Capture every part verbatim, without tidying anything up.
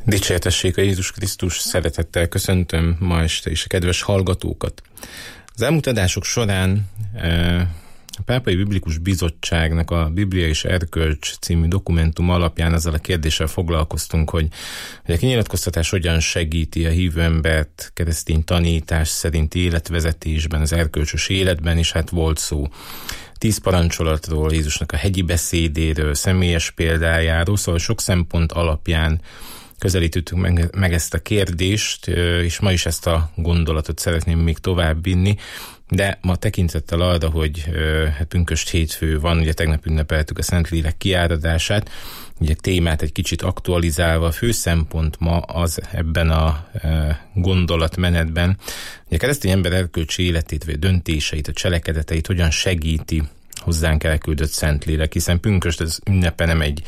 Dicsértessék a Jézus Krisztus, szeretettel köszöntöm ma este is a kedves hallgatókat. Az elmúlt adások során a Pápai Biblikus Bizottságnak a Biblia és Erkölcs című dokumentum alapján azzal a kérdéssel foglalkoztunk, hogy, hogy a kinyilatkoztatás hogyan segíti a hívő embert keresztény tanítás szerinti életvezetésben, az erkölcsös életben, és hát volt szó tíz parancsolatról, Jézusnak a hegyi beszédéről, személyes példájáról, szóval sok szempont alapján közelítünk meg, meg ezt a kérdést, és ma is ezt a gondolatot szeretném még tovább vinni, de ma tekintettel arra, hogy hát pünkösd hétfő van, ugye tegnap ünnepeltük a Szentlélek kiáradását, ugye témát egy kicsit aktualizálva, a fő szempont ma az ebben a gondolatmenetben, hogy a keresztény ember erkölcsi életét, vagy döntéseit, a cselekedeteit hogyan segíti hozzánk elküldött Szentlélek, hiszen pünkösd az ünnepe nem egy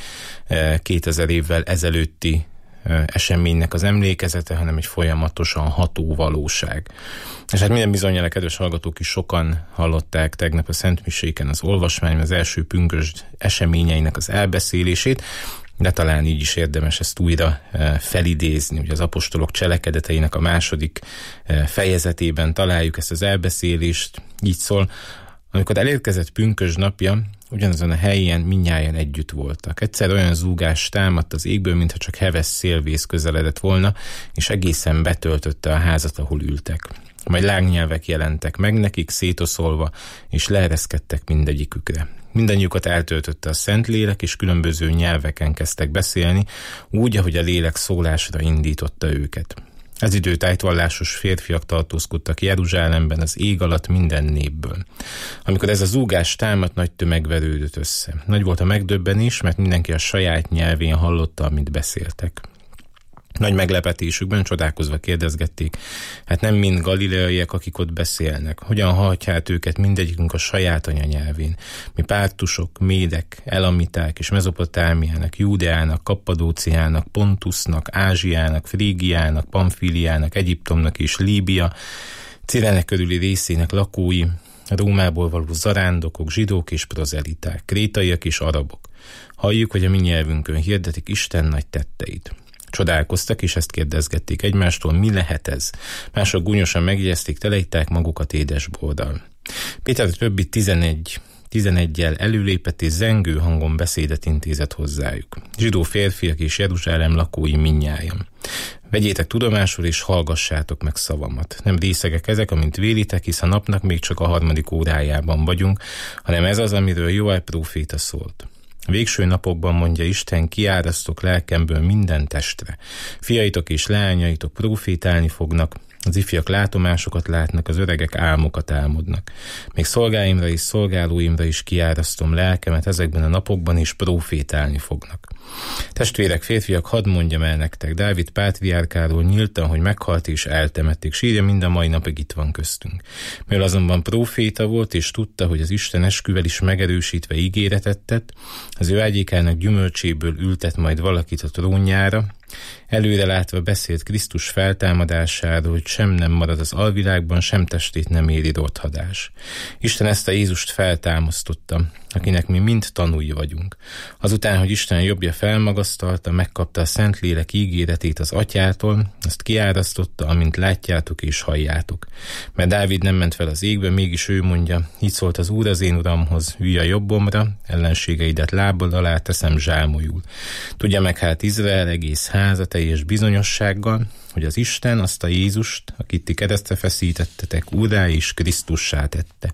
kétezer évvel ezelőtti eseménynek az emlékezete, hanem egy folyamatosan ható valóság. És hát minden bizonnyal, kedves hallgatók is sokan hallották tegnap a szentmiséken az olvasmány, az első pünkösd eseményeinek az elbeszélését, de talán így is érdemes ezt újra felidézni. Ugye az apostolok cselekedeteinek a második fejezetében találjuk ezt az elbeszélést, így szól: amikor elérkezett pünkösd napja, ugyanazon a helyen mindnyájan együtt voltak. Egyszer olyan zúgás támadt az égből, mintha csak heves szélvész közeledett volna, és egészen betöltötte a házat, ahol ültek. Majd lángnyelvek jelentek meg nekik, szétoszolva, és leereszkedtek mindegyikükre. Mindannyiukat eltöltötte a Szentlélek, és különböző nyelveken kezdtek beszélni, úgy, ahogy a lélek szólásra indította őket. Ez időtájt vallásos férfiak tartózkodtak Jeruzsálemben az ég alatt minden népből. Amikor ez a zúgás támadt, nagy tömeg verődött össze. Nagy volt a megdöbbenés, mert mindenki a saját nyelvén hallotta, amit beszéltek. Nagy meglepetésükben csodálkozva kérdezgették: hát nem mind galileaiak, akik ott beszélnek. Hogyan hallhatják őket mindegyikünk a saját anyanyelvén? Mi pártusok, médek, elamiták és Mezopotámiának, Júdeának, Kappadóciának, Pontusnak, Ázsiának, Frígiának, Pamfíliának, Egyiptomnak és Líbia, Cirene körüli részének lakói, Rómából való zarándokok, zsidók és prozeliták, krétaiak és arabok. Halljuk, hogy a mi nyelvünkön hirdetik Isten nagy tetteit. Csodálkoztak, és ezt kérdezgették egymástól: mi lehet ez? Mások gúnyosan megjegyezték, teleitták magukat édesborral. Péter a többi tizenegy, tizeneggyel előlépett, és zengő hangon beszédet intézett hozzájuk: zsidó férfiak és Jeruzsálem lakói mindnyájan, vegyétek tudomásul, és hallgassátok meg szavamat. Nem részegek ezek, amint vélitek, hisz a napnak még csak a harmadik órájában vagyunk, hanem ez az, amiről Jóel próféta szólt. Végső napokban, mondja Isten, kiárasztok lelkemből minden testre. Fiaitok és leányaitok prófétálni fognak, az ifjak látomásokat látnak, az öregek álmokat álmodnak. Még szolgáimra és szolgálóimra is kiárasztom lelkemet ezekben a napokban, és prófétálni fognak. Testvérek, férfiak, hadd mondjam el nektek, Dávid pátriárkáról nyíltan, hogy meghalt és eltemették, sírja mind a mai napig itt van köztünk. Mivel azonban próféta volt, és tudta, hogy az Isten esküvel is megerősítve ígéretet tett, az ő ágyékának gyümölcséből ültet majd valakit a trónjára, előre látva beszélt Krisztus feltámadásáról, hogy sem nem marad az alvilágban, sem testét nem éri rothadás. Isten ezt a Jézust feltámasztotta, akinek mi mind tanúi vagyunk. Azután, hogy Isten jobbja felmagasztalta, megkapta a Szentlélek ígéretét az Atyától, azt kiárasztotta, amint látjátok és halljátok. Mert Dávid nem ment fel az égbe, mégis ő mondja: így szólt az Úr az én Uramhoz, ülj a jobbomra, ellenségeidet lábad alá teszem zsámolyul. Tudja meg hát Izrael egész háza teljes bizonyossággal, hogy az Isten azt a Jézust, akit ti keresztre feszítettetek, Úrrá és Krisztussá tette.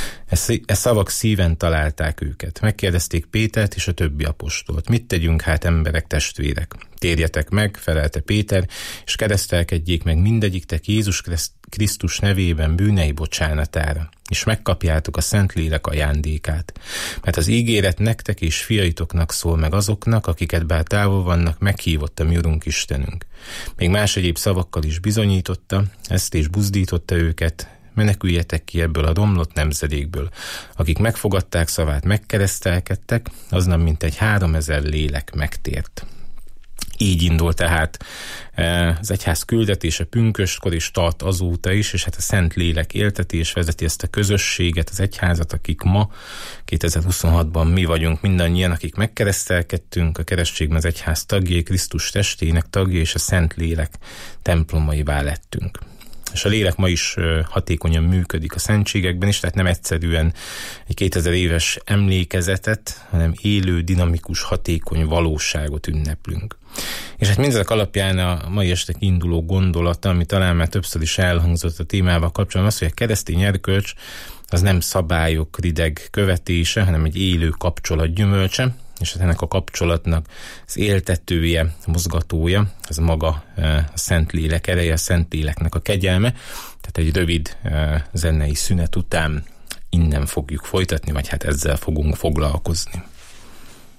E szavak szíven találták őket. Megkérdezték Pétert és a többi apostolt: mit tegyünk hát, emberek, testvérek? Térjetek meg, felelte Péter, és keresztelkedjék meg mindegyiktek Jézus Krisztus nevében bűnei bocsánatára, és megkapjátok a Szentlélek ajándékát. Mert az ígéret nektek és fiaitoknak szól, meg azoknak, akiket bár távol vannak, meghívott a mi Urunk Istenünk. Még más egyéb szavakkal is bizonyította, ezt és buzdította őket: meneküljetek ki ebből a romlott nemzedékből. Akik megfogadták szavát, megkeresztelkedtek, aznap mintegy háromezer lélek megtért. Így indult tehát az egyház küldetése pünköstkor, és tart azóta is, és hát a Szentlélek éltetés vezeti ezt a közösséget, az egyházat, akik ma kétezer-huszonhatban mi vagyunk mindannyian, akik megkeresztelkedtünk, a keresztségben az egyház tagjai, Krisztus testének tagjai, és a Szentlélek templomaivá lettünk. És a lélek ma is hatékonyan működik a szentségekben is, tehát nem egyszerűen egy kétezer éves emlékezetet, hanem élő, dinamikus, hatékony valóságot ünneplünk. És hát mindezek alapján a mai este induló gondolata, ami talán már többször is elhangzott a témával kapcsolatban, az, hogy a keresztény erkölcs az nem szabályok rideg követése, hanem egy élő kapcsolat gyümölcse, és ennek a kapcsolatnak az éltetője, mozgatója, az maga a Szentlélek ereje, a Szentléleknek a kegyelme. Tehát egy rövid zenei szünet után innen fogjuk folytatni, vagy hát ezzel fogunk foglalkozni.